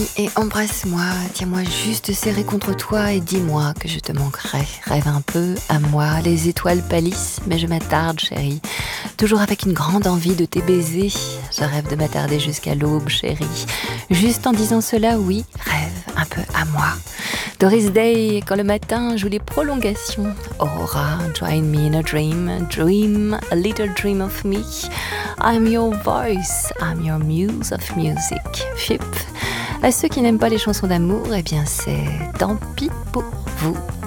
Et embrasse-moi, tiens-moi juste serré contre toi et dis-moi que je te manquerai. Rêve un peu à moi, les étoiles pâlissent, mais je m'attarde, chérie. Toujours avec une grande envie de tes baisers. Je rêve de m'attarder jusqu'à l'aube, chérie. Juste en disant cela, oui, rêve un peu à moi. Doris Day, quand le matin joue les prolongations. Aurora, join me in a dream a little dream of me. I'm your voice, I'm your muse of music. Chip. À ceux qui n'aiment pas les chansons d'amour, eh bien c'est tant pis pour vous.